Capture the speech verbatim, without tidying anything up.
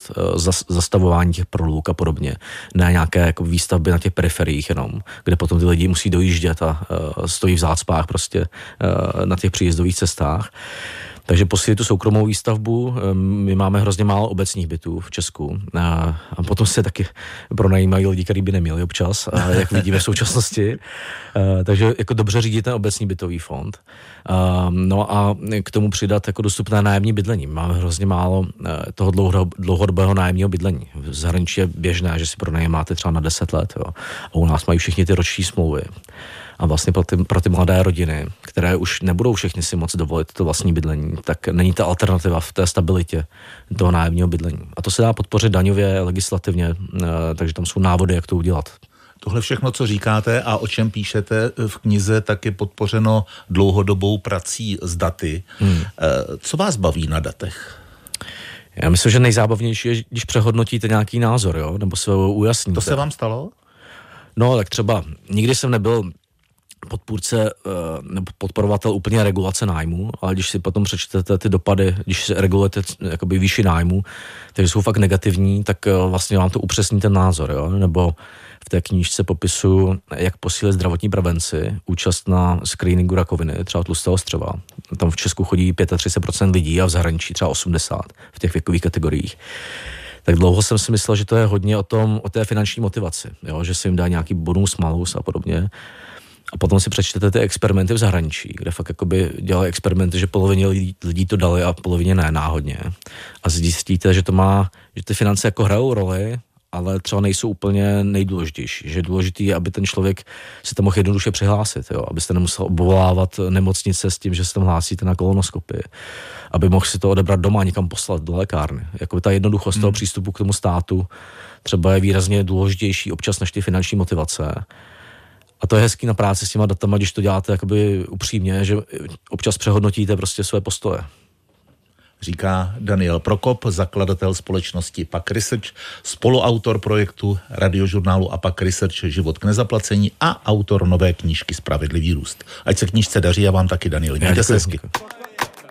dělat. Zastavování těch prolůk a podobně. Ne nějaké jako výstavby na těch periferiích jenom, kde potom ty lidi musí dojíždět a stojí v zácpách prostě na těch příjezdových cestách. Takže posílit tu soukromou výstavbu, my máme hrozně málo obecních bytů v Česku a, a potom se taky pronajímají lidi, kteří by neměli občas, a jak vidíme v současnosti. A, takže jako dobře řídit ten obecní bytový fond. A, no a k tomu přidat jako dostupné nájemní bydlení. Máme hrozně málo toho dlouhodobého nájemního bydlení. V zahraničí je běžné, že si pronajímáte třeba na deset let. Jo. A u nás mají všichni ty roční smlouvy. A vlastně pro ty, pro ty mladé rodiny, které už nebudou všichni si moc dovolit to vlastní bydlení, tak není ta alternativa v té stabilitě toho nájemního bydlení. A to se dá podpořit daňově, legislativně, takže tam jsou návody, jak to udělat. Tohle všechno, co říkáte a o čem píšete v knize, tak je podpořeno dlouhodobou prací s daty. Hmm. Co vás baví na datech? Já myslím, že nejzábavnější je, když přehodnotíte nějaký názor, jo? Nebo se ho ujasníte. To se vám stalo? No, tak třeba nikdy jsem nebyl podpůrce nebo podporovatel úplně regulace nájmu, ale když si potom přečtete ty dopady, když si regulujete jakoby výši nájmu, takže jsou fakt negativní, tak vlastně vám to upřesní ten názor, jo? Nebo v té knížce popisuju, jak posílit zdravotní prevenci, účast na screeningu rakoviny, třeba tlustého střeva. Tam v Česku chodí třicet pět procent lidí a v zahraničí třeba osmdesát procent v těch věkových kategoriích. Tak dlouho jsem si myslel, že to je hodně o tom, o té finanční motivaci, jo? Že se jim dá nějaký bonus, malus a podobně. A potom si přečtete ty experimenty v zahraničí, kde fakt jakoby dělají experimenty, že polovině lidí, lidí to dali a polovině ne, náhodně. A zjistíte, že to má, že ty finance jako hrajou roli, ale třeba nejsou úplně nejdůležitější. Že je důležitý, aby ten člověk si tam mohl jednoduše přihlásit, jo? Abyste nemusel obvolávat nemocnice s tím, že se tam hlásíte na kolonoskopii. Aby mohl si to odebrat doma a někam poslat do lékárny. Jako ta jednoduchost hmm. toho přístupu k tomu státu třeba je výrazně důležitější občas než ty finanční motivace. A to je hezký na práci s těma datama, když to děláte jakoby upřímně, že občas přehodnotíte prostě své postoje. Říká Daniel Prokop, zakladatel společnosti Pak Research, spoluautor projektu radiožurnálu A Pak Research Život k nezaplacení a autor nové knížky Spravedlivý růst. Ať se knížce daří a vám taky, Daniel. Mějte se hezky.